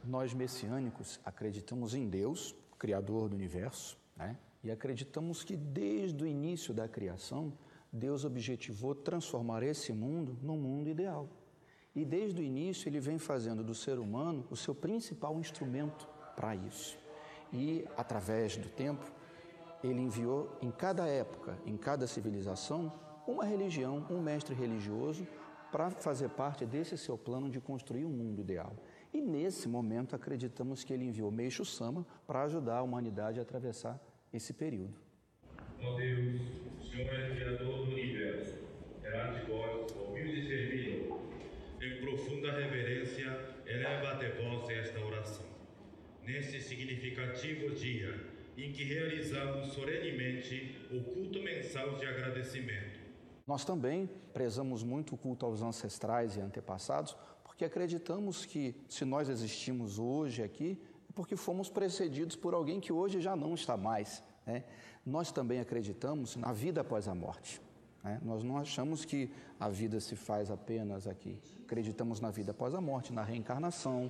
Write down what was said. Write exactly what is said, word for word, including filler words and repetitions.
Nós messiânicos acreditamos em Deus, Criador do universo, né? E acreditamos que desde o início da criação, Deus objetivou transformar esse mundo num mundo ideal. E desde o início ele vem fazendo do ser humano o seu principal instrumento para isso. E através do tempo, ele enviou em cada época, em cada civilização, uma religião, um mestre religioso para fazer parte desse seu plano de construir um mundo ideal. E nesse momento acreditamos que ele enviou Meixo Sama para ajudar a humanidade a atravessar esse período. Ó Deus, o Senhor é o Criador do universo. Perante vós, humilde servidor, em profunda reverência, eleva até vós esta oração. Neste significativo dia em que realizamos solenemente o culto mensal de agradecimento. Nós também prezamos muito o culto aos ancestrais e antepassados, porque acreditamos que se nós existimos hoje aqui, é porque fomos precedidos por alguém que hoje já não está mais, né? Nós também acreditamos na vida após a morte, né? Nós não achamos que a vida se faz apenas aqui. Acreditamos na vida após a morte, na reencarnação,